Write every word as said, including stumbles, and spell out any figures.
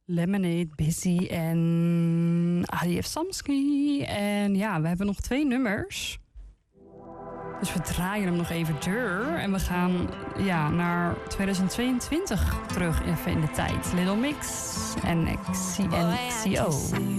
Lemonade, Busy en Aliev Samsky. En ja, we hebben nog twee nummers. Dus we draaien hem nog even door. En we gaan ja, naar tweeduizend tweeëntwintig terug even in de tijd. Little Mix en X C N X C O.